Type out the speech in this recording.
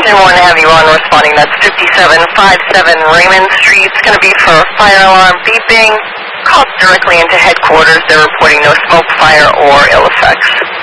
Engine 1 Heavy 1 responding, that's 5757 Raymond Street. It's going to be for fire alarm beeping. Call directly into headquarters. They're reporting no smoke, fire, or ill effects.